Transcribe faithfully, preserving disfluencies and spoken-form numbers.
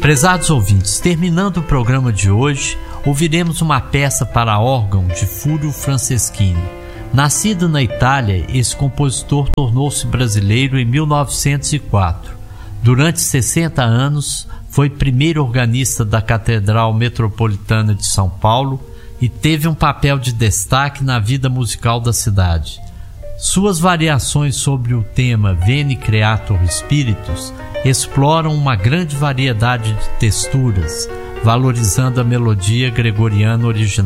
Prezados ouvintes, terminando o programa de hoje, ouviremos uma peça para órgão de Furio Franceschini. Nascido na Itália, esse compositor tornou-se brasileiro em mil novecentos e quatro. Durante sessenta anos, foi primeiro organista da Catedral Metropolitana de São Paulo e teve um papel de destaque na vida musical da cidade. Suas variações sobre o tema Veni Creator Spiritus exploram uma grande variedade de texturas, valorizando a melodia gregoriana original.